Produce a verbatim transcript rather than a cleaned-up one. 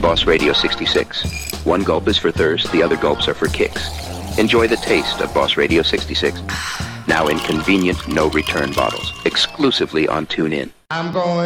Boss Radio sixty-six. One gulp is for thirst, the other gulps are for kicks. Enjoy the taste of Boss Radio sixty-six. Now in convenient, no-return bottles. Exclusively on TuneIn. I'm going